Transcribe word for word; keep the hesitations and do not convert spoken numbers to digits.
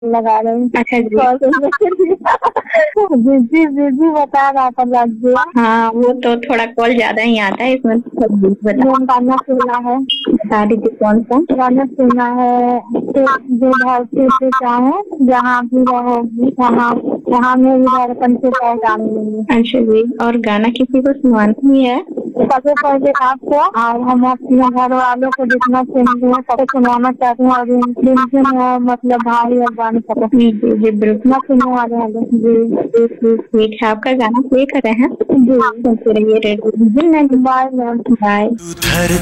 लगा रही हूँ। अच्छा जी। बिजी बिजी बता रहा था लग गया। हाँ वो तो थोड़ा कॉल ज्यादा ही आता है, इसमें तो सब बिजी बता। मैंने गाना सुना है। बता दीजिए कौन सा गाना सुना है तो जो धरती पे चाहे जहाँ भी रहोगी वहाँ वहाँ मेरी धड़कन से पहचान लेंगे। अच्छा जी। और गाना किसी को सुनाना ही है? सबसे पहले आपको और हम अपने घर वालों को जितना सुनते हैं सबको सुनाना चाहते हैं और दिल से मतलब भाई और बहन सबको जी जी जी बिल्कुल सुनने वाले हैं। जी ठीक है, आपका गाना प्ले कर रहे हैं। जी सुनते रहिए रेडियो। Bye ma'am. बाय।